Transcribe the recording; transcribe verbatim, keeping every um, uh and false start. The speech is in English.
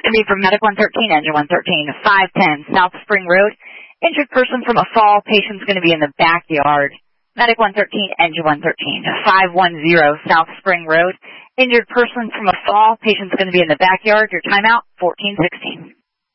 going to be from Medic one thirteen, Engine one thirteen, five ten South Spring Road. Injured person from a fall. Patient's going to be in the backyard. Medic one thirteen, Engine one thirteen, five one zero South Spring Road. Injured person from a fall. Patient's going to be in the backyard. Your timeout, fourteen sixteen.